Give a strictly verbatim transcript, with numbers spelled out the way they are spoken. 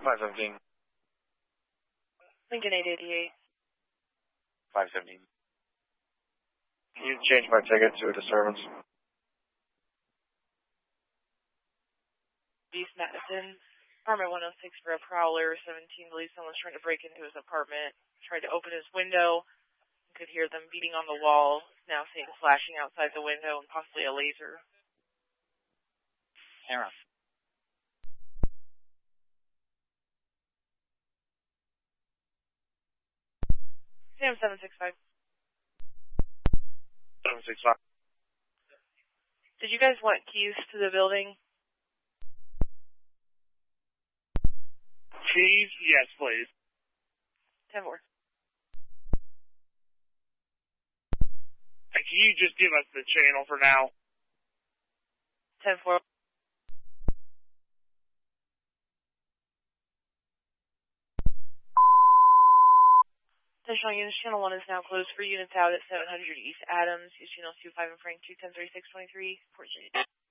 five seventeen. Lincoln eight eighty-eight. five seventeen. Can you change my ticket to a disturbance? East Madison. Apartment one oh six for a prowler. seventeen believes someone's trying to break into his apartment. Tried to open his window. Could hear them beating on the wall. Now seeing flashing outside the window and possibly a laser. Camera. Sam seven six five. seven six five. Did you guys want keys to the building? Keys? Yes, please. ten four. And can you just give us the channel for now? ten four. Additional units, channel one is now closed for units out at seven hundred East Adams. Use channels two five and Frank two ten thirty-six twenty-three. Port